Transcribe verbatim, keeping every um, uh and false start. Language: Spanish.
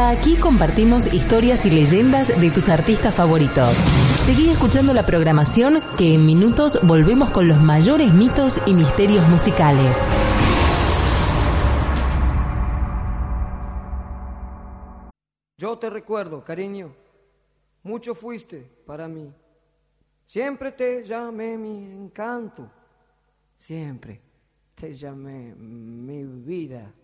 Aquí compartimos historias y leyendas de tus artistas favoritos. Seguí escuchando la programación que en minutos volvemos con los mayores mitos y misterios musicales. Yo te recuerdo, cariño, mucho fuiste para mí. Siempre te llamé mi encanto, siempre te llamé mi vida.